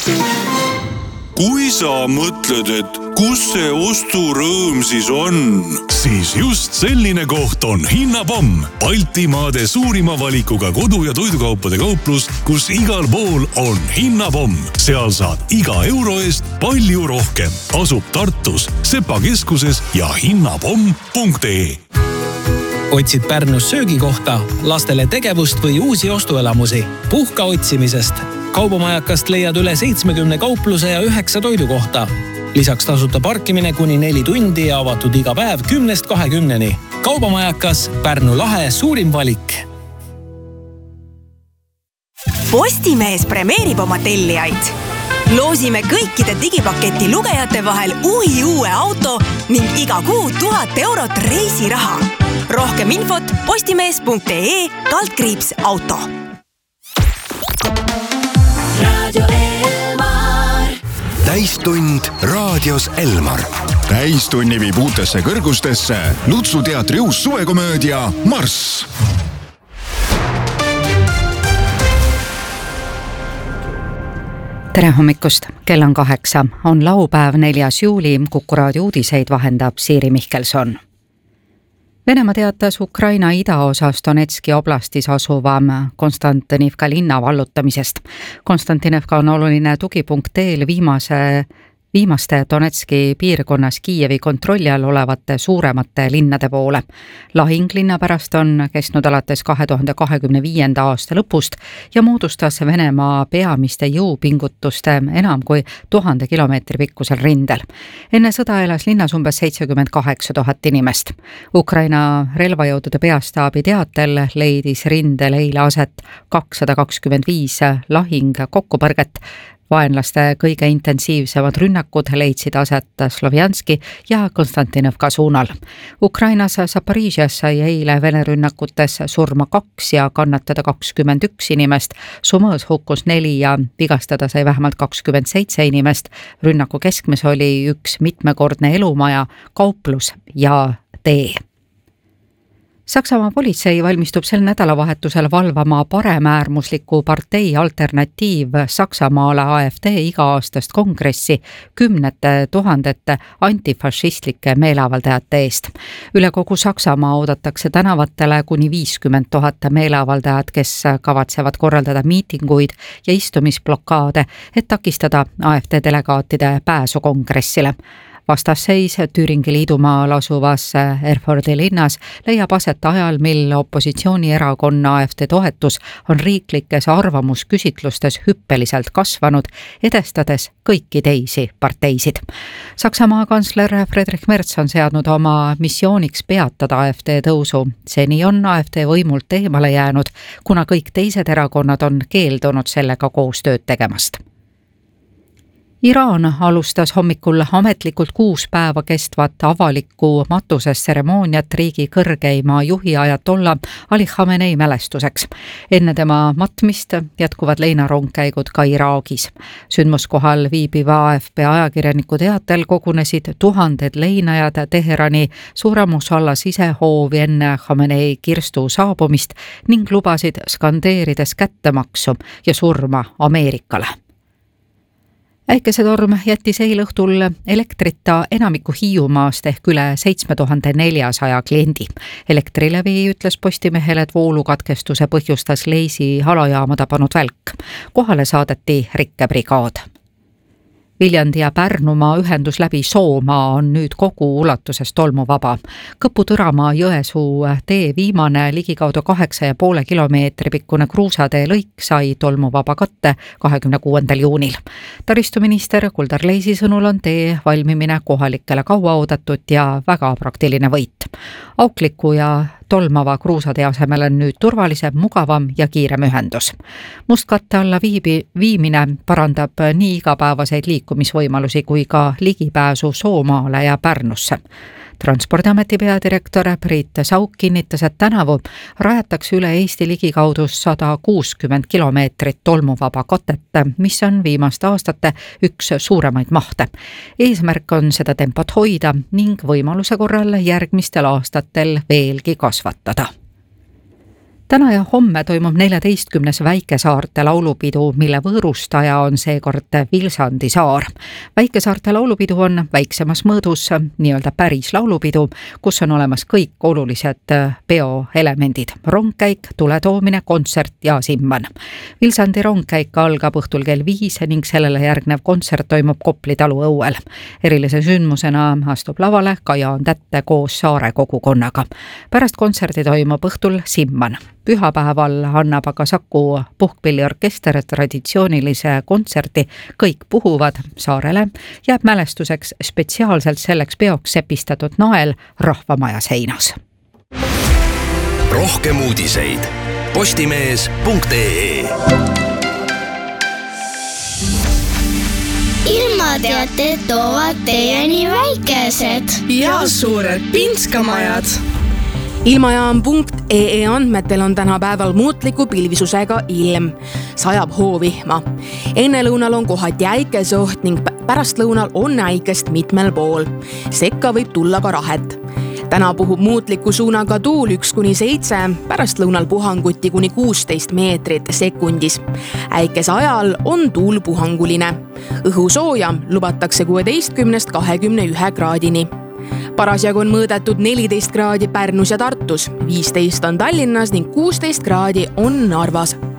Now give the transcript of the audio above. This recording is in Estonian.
Kui sa mõtled, et kus see osturõõm siis on, siis just selline koht on Hinnapomm, Baltimaade suurima valikuga kodu- ja toidukaupade kauplus, kus igal pool on Hinnapomm. Seal saad iga euro eest palju rohkem. Asub Tartus, Sepa keskuses ja hinnapomm.ee. Otsid Pärnus söögikohta, lastele tegevust või uusi ostuelamusi? Puhka otsimisest. Kaubamajakast leiad üle 70 kaupluse ja 9 toidukohta. Lisaks tasuta parkimine kuni 4 tundi ja avatud iga päev 10-20. Kaubamajakas, Pärnu lahe suurim valik. Postimees premeerib oma tellijaid. Loosime kõikide digipaketi lugejate vahel uue auto ning iga kuu 1000 eurot reisiraha. Rohkem infot postimees.ee/auto. Täistund raadios Elmar. Täistunni viib uutesse kõrgustesse Lutsu teatri uus suvekomöödia Marss. Tere hommikust, kell on 8, on laupäev 4. juuli, Kuku raadio uudiseid vahendab Siiri Mihkelson. Venemaa teatas Ukraina idaosas Donetski oblastis asuva Konstantinivka linna vallutamisest. Konstantinivka on oluline tugipunkt teel viimaste Donetski piirkonnas Kiievi kontrolli all olevate suuremate linnade poole. Lahing linna pärast on kestnud alates 2025. aasta lõpust ja moodustas Venemaa peamiste jõupingutuste enam kui 1000 kilomeetri pikkusel rindel. Enne sõda elas linnas umbes 78 000 inimest. Ukraina relvajõudude peastaabi teatel leidis rindel eile aset 225 lahing kokkupõrget. Vaenlaste kõige intensiivsemad rünnakud leidsid aset Slovjanski ja Konstantinivka suunal. Ukrainas Zaporižias sai eile Vene rünnakutes surma 2 ja kannatada 21 inimest. Sumõs hukkus 4 ja vigastada sai vähemalt 27 inimest. Rünnaku keskmes oli üks mitmekordne elumaja, kauplus ja tee. Saksamaa politsei valmistub sel nädalavahetusel valvama paremäärmusliku partei alternatiiv Saksamaale AfD iga-aastast kongressi 10 000 antifašistlike meeleavaldajate eest. Üle kogu Saksamaa oodatakse tänavatele kuni 50 000 meeleavaldajat, kes kavatsevad korraldada miitinguid ja istumisblokaade, et takistada AfD delegaatide pääsu kongressile. Vastasseis Thüringi liidumaal asuvas Erfurti linnas leiab aset ajal, mil opositsioonierakonna AfD toetus on riiklikes arvamusküsitlustes hüppeliselt kasvanud, edestades kõiki teisi parteisid. Saksamaa kantsler Friedrich Merz on seadnud oma missiooniks peatada AfD tõusu. Seni on AfD võimult eemale jäänud, kuna kõik teised erakonnad on keeldunud sellega koostööd tegemast. Iraan alustas hommikul ametlikult 6 päeva kestvat avalikku matusestseremooniat riigi kõrgeima juhi ajatolla Ali Khamenei mälestuseks. Enne tema matmist jätkuvad leinarongkäigud ka Iraagis. Sündmuskohal viibiva AFP ajakirjaniku teatel kogunesid tuhanded leinajad Teherani Suure-Musalla sisehoovi enne Khamenei kirstu saabumist ning lubasid skandeerides kättemaksu ja surma Ameerikale. Äikesetorm jättis eile õhtul elektrita enamiku Hiiumaast ehk üle 7400 kliendi. Elektrilevi ütles Postimehele, et voolukatkestuse põhjustas Leisi halajaama tabanud välk. Kohale saadeti rikkebrigaad. Viljandi ja Pärnumaa ühendus läbi Soomaa on nüüd kogu ulatuses tolmuvaba. Kõpu-Tõramaa Jõesuu tee viimane ligikaudu 8,5 kilomeetri pikkune kruusatee lõik sai tolmuvaba katte 26. juunil. Taristuminister Kuldar Leisi sõnul on tee valmimine kohalikele kauaoodatud ja väga praktiline võit. Aukliku ja tolmava kruusatee asemel on nüüd turvalisem, mugavam ja kiirem ühendus. Mustkatte alla viimine parandab nii igapäevaseid liikumisvõimalusi kui ka ligipääsu Soomaale ja Pärnusse. Transpordiameti peadirektor Priit Sauk kinnitas, et tänavu rajatakse üle Eesti ligikaudu 160 kilomeetrit tolmuvaba katet, mis on viimaste aastate üks suuremaid mahte. Eesmärk on seda tempot hoida ning võimaluse korral järgmistel aastatel veelgi kasvatada. täna ja homme toimub 14. Väikesaarte laulupidu, mille võõrustaja on seekord Vilsandi saar. Väikesaarte laulupidu on väiksemas mõõdus nii-öelda päris laulupidu, kus on olemas kõik olulised peoelemendid. Rongkäik, tuletoomine, kontsert ja simman. Vilsandi rongkäik algab õhtul kell 5 ning sellele järgnev kontsert toimub Kopli talu õuel. Erilise sündmusena astub lavale Kajaan Tätte koos saare kogukonnaga. Pärast kontserdi toimub õhtul simman. Pühapäeval annab aga Saku puhkpilliorkester traditsioonilise kontserti Kõik puhuvad saarele, jääb mälestuseks spetsiaalselt selleks peoks sepistatud nael Rahvamaja seinas. Rohkem uudiseid postimees.ee. Ilmateated toovad teieni väikesed ja suured pinskamajad. Ilmajaam.ee andmetel on tänapäeval muutliku pilvisusega ilm. Sajab hoovihma. Ennelõunal on kohati äikesoht ning pärastlõunal on äikest mitmel pool. Sekka võib tulla ka rahet. Täna puhub muutliku suunaga tuul 1-7, pärastlõunal puhanguti kuni 16 meetrit sekundis. Äikese ajal on tuul puhanguline. Õhusooja lubatakse 16-21 kraadini. Parasjagu on mõõdetud 14 kraadi Pärnus ja Tartus, 15 on Tallinnas ning 16 kraadi on Narvas.